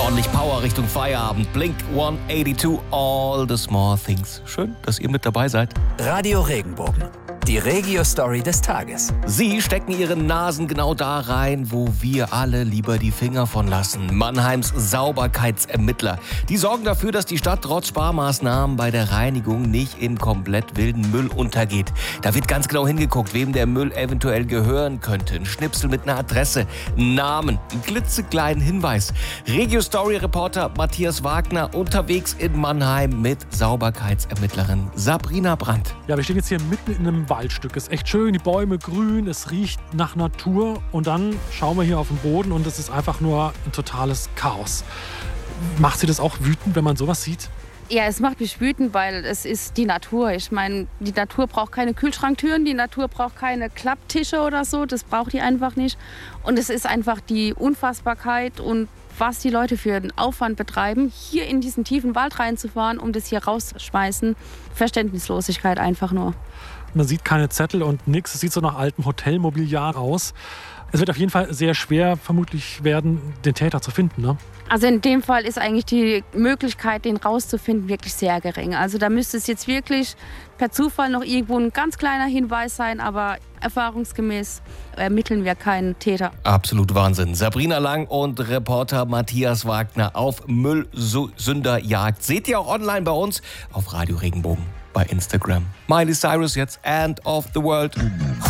ordentlich Power Richtung Feierabend. Blink 182, all the small things. Schön, dass ihr mit dabei seid. Radio Regenbogen. Die Regio-Story des Tages. Sie stecken ihre Nasen genau da rein, wo wir alle lieber die Finger von lassen. Mannheims Sauberkeitsermittler. Die sorgen dafür, dass die Stadt trotz Sparmaßnahmen bei der Reinigung nicht im komplett wilden Müll untergeht. Da wird ganz genau hingeguckt, wem der Müll eventuell gehören könnte. Ein Schnipsel mit einer Adresse, einen Namen, einen klitzekleinen Hinweis. Regio-Story-Reporter Matthias Wagner unterwegs in Mannheim mit Sauberkeitsermittlerin Sabrina Brandt. Ja, wir stehen jetzt hier mitten in einem Waldstück. Es ist echt schön, die Bäume grün, es riecht nach Natur und dann schauen wir hier auf den Boden und es ist einfach nur ein totales Chaos. Macht Sie das auch wütend, wenn man sowas sieht? Ja, es macht mich wütend, weil es ist die Natur. Ich meine, die Natur braucht keine Kühlschranktüren, die Natur braucht keine Klapptische oder so, das braucht die einfach nicht. Und es ist einfach die Unfassbarkeit und was die Leute für einen Aufwand betreiben, hier in diesen tiefen Wald reinzufahren, um das hier rauszuschmeißen. Verständnislosigkeit einfach nur. Man sieht keine Zettel und nichts. Es sieht so nach altem Hotelmobiliar aus. Es wird auf jeden Fall sehr schwer vermutlich werden, den Täter zu finden, ne? Also in dem Fall ist eigentlich die Möglichkeit, den rauszufinden, wirklich sehr gering. Also da müsste es jetzt wirklich per Zufall noch irgendwo ein ganz kleiner Hinweis sein, aber erfahrungsgemäß ermitteln wir keinen Täter. Absolut Wahnsinn. Sabrina Lang und Reporter Matthias Wagner auf Müllsünderjagd. Seht ihr auch online bei uns auf Radio Regenbogen bei Instagram. Miley Cyrus jetzt, End of the World.